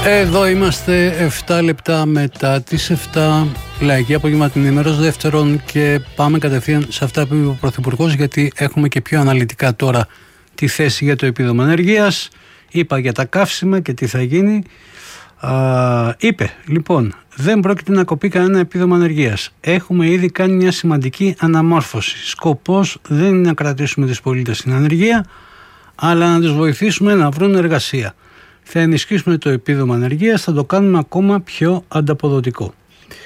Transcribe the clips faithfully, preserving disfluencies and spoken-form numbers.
Εδώ είμαστε εφτά λεπτά μετά τις εφτά, λαϊκή απογευματινή μέρος δεύτερον, και πάμε κατευθείαν σε αυτά που είπε ο Πρωθυπουργός, γιατί έχουμε και πιο αναλυτικά τώρα τη θέση για το επίδομα ανεργίας. Είπα για τα καύσιμα και τι θα γίνει. Α, είπε λοιπόν, δεν πρόκειται να κοπεί κανένα επίδομα ανεργίας. Έχουμε ήδη κάνει μια σημαντική αναμόρφωση. Σκοπός δεν είναι να κρατήσουμε τις πολίτες στην ανεργία, αλλά να τους βοηθήσουμε να βρουν εργασία. Θα ενισχύσουμε το επίδομα ανεργίας, θα το κάνουμε ακόμα πιο ανταποδοτικό.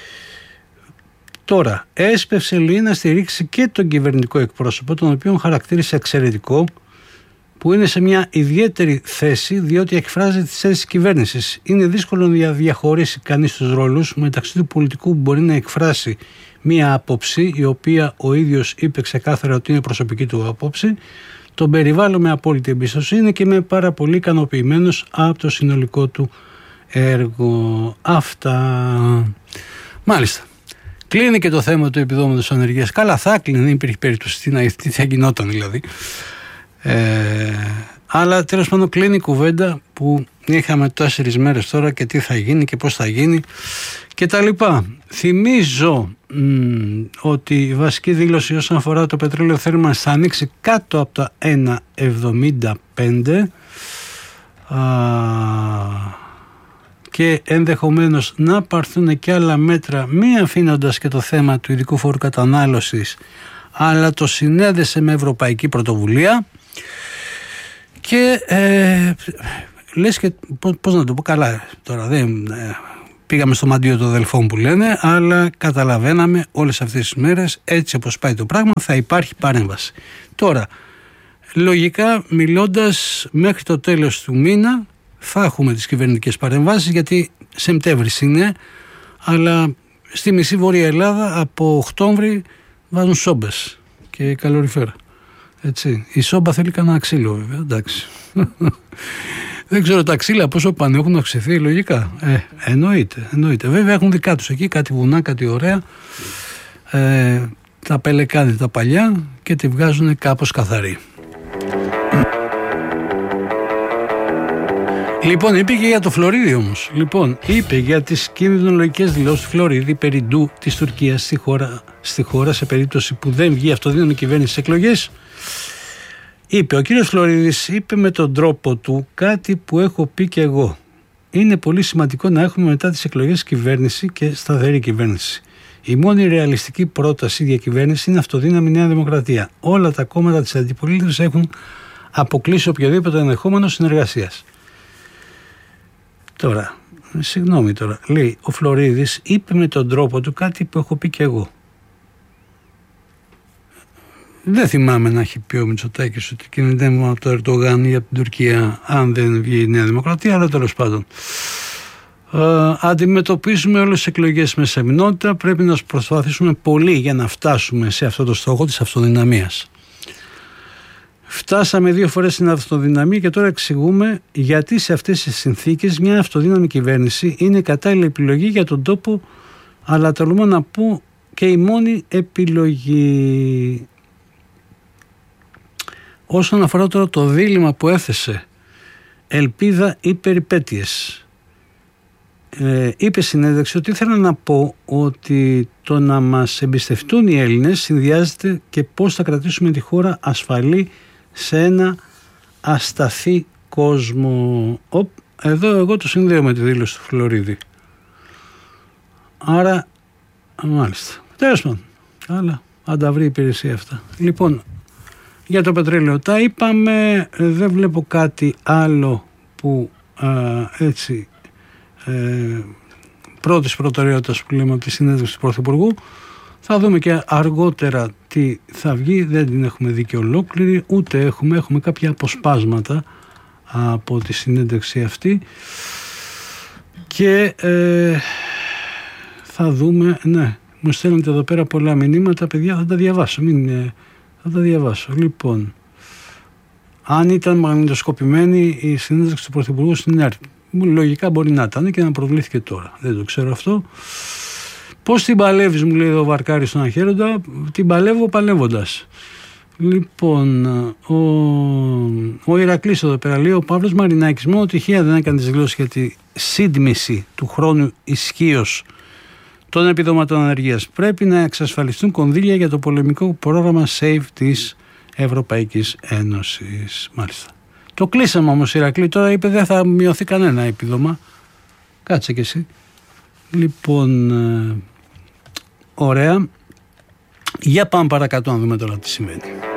Τώρα, έσπευσε λέει να στηρίξει και τον κυβερνητικό εκπρόσωπο, τον οποίο χαρακτήρισε εξαιρετικό, που είναι σε μια ιδιαίτερη θέση, διότι εκφράζει τις θέσεις της κυβέρνησης. Είναι δύσκολο να διαχωρίσει κανείς τους ρόλους μεταξύ του πολιτικού που μπορεί να εκφράσει μια άποψη, η οποία ο ίδιος είπε ξεκάθαρα ότι είναι προσωπική του άποψη. Τον περιβάλλω με απόλυτη εμπιστοσύνη και είμαι πάρα πολύ ικανοποιημένος από το συνολικό του έργο. Αυτά. Μάλιστα. Κλείνει και το θέμα του επιδόματος ανεργίας. Καλά, θα κλείνει, δεν υπήρχε περίπτωση. Τι, να, τι θα γινόταν δηλαδή. Ε, αλλά τέλος πάντων κλείνει η κουβέντα που είχαμε τέσσερις μέρες τώρα και τι θα γίνει και πώς θα γίνει και τα λοιπά. Θυμίζω μ, ότι η βασική δήλωση όσον αφορά το πετρέλαιο θέρμανσης θα ανοίξει κάτω από τα ένα εβδομήντα πέντε α, και ενδεχομένως να πάρθουν και άλλα μέτρα, μη αφήνοντας και το θέμα του ειδικού φόρου κατανάλωσης, αλλά το συνέδεσε με ευρωπαϊκή πρωτοβουλία. Και ε, λες και πώς να το πω, καλά τώρα δεν ε, πήγαμε στο μαντίο των αδελφών που λένε, αλλά καταλαβαίναμε όλες αυτές τις μέρες, έτσι όπως πάει το πράγμα, θα υπάρχει παρέμβαση. Τώρα, λογικά μιλώντας, μέχρι το τέλος του μήνα θα έχουμε τις κυβερνητικές παρεμβάσεις, γιατί Σεπτέμβρης είναι, αλλά στη μισή Βόρεια Ελλάδα από Οκτώβρη βάζουν σόμπες και καλοριφέρα. Έτσι. Η σόμπα θέλει κανένα ξύλο, βέβαια. Εντάξει. Δεν ξέρω τα ξύλα πόσο πάνε, έχουν αυξηθεί λογικά. Ε, εννοείται, εννοείται. Βέβαια έχουν δικά τους εκεί κάτι βουνά, κάτι ωραία. Ε, τα πελεκάνη τα παλιά και τη βγάζουν κάπως καθαρή. Λοιπόν, είπε και για το Φλωρίδι όμως. Λοιπόν, είπε για τις κινδυνολογικές δηλώσεις του Φλωρίδι περί ντου της Τουρκίας στη χώρα, στη χώρα σε περίπτωση που δεν βγει αυτοδύναμη κυβέρνηση στις εκλογές. Είπε, ο κύριος Φλωρίδης είπε με τον τρόπο του κάτι που έχω πει και εγώ. Είναι πολύ σημαντικό να έχουμε μετά τις εκλογές κυβέρνηση και σταθερή κυβέρνηση. Η μόνη ρεαλιστική πρόταση διακυβέρνηση είναι αυτοδύναμη Νέα Δημοκρατία. Όλα τα κόμματα της αντιπολίτευσης έχουν αποκλείσει οποιοδήποτε ενδεχόμενο συνεργασίας. Τώρα, συγγνώμη τώρα, λέει ο Φλωρίδης είπε με τον τρόπο του κάτι που έχω πει και εγώ. Δεν θυμάμαι να έχει πει ο Μητσοτάκης ότι κινητεύουμε από το Ερντογάν ή από την Τουρκία αν δεν βγει η Νέα Δημοκρατία, αλλά τέλος πάντων. Ε, αντιμετωπίζουμε όλες τις εκλογές με σεμνότητα, πρέπει να προσπαθήσουμε πολύ για να φτάσουμε σε αυτό το στόχο της αυτοδυναμίας. Φτάσαμε δύο φορές στην αυτοδυναμία και τώρα εξηγούμε γιατί σε αυτές τις συνθήκες μια αυτοδύναμη κυβέρνηση είναι κατάλληλη επιλογή για τον τόπο, αλλά τολμώ να πω και η μόνη επιλογή. Όσον αφορά τώρα το δίλημμα που έθεσε, ελπίδα ή περιπέτειες, ε, είπε συνέντευξη ότι ήθελα να πω ότι το να μας εμπιστευτούν οι Έλληνες συνδυάζεται και πώς θα κρατήσουμε τη χώρα ασφαλή σε ένα ασταθή κόσμο. Οπ, εδώ εγώ το συνδέω με τη δήλωση του Φλωρίδη. Άρα, μάλιστα. Τέλος πάντων, αλλά αν τα βρει η υπηρεσία αυτά. Λοιπόν, για το πετρέλαιο τα είπαμε, δεν βλέπω κάτι άλλο που α, έτσι ε, πρώτης προτεραιότητας που λέμε από τη συνέντευξη του Πρωθυπουργού. Θα δούμε και αργότερα τι θα βγει, δεν την έχουμε δει και ολόκληρη, ούτε έχουμε, έχουμε κάποια αποσπάσματα από τη συνέντευξη αυτή και ε, θα δούμε, ναι, μου στέλνετε εδώ πέρα πολλά μηνύματα, παιδιά, θα τα διαβάσω, μην, ε, θα τα διαβάσω. Λοιπόν, αν ήταν μαγνητοσκοπημένη η συνέντευξη του Πρωθυπουργού στην ΕΡΤ, λογικά μπορεί να ήταν και να προβλήθηκε τώρα, δεν το ξέρω αυτό. Πώς την παλεύεις, μου λέει εδώ ο Βαρκάρης στον Αχέροντα, την παλεύω παλεύοντας. Λοιπόν, ο, ο Ηρακλής εδώ πέρα λέει: ο Παύλος Μαρινάκης μόνο τυχαία δεν έκανε τις δηλώσεις για τη σύντμηση του χρόνου ισχύως των επιδόματων ανεργίας. Πρέπει να εξασφαλιστούν κονδύλια για το πολεμικό πρόγραμμα SAVE της Ευρωπαϊκής Ένωσης. Μάλιστα. Το κλείσαμε όμως, Ηρακλή. Τώρα είπε δεν θα μειωθεί κανένα επίδομα. Κάτσε κι εσύ. Λοιπόν, ε, ωραία. Για πάμε παρακάτω να δούμε τώρα τι σημαίνει.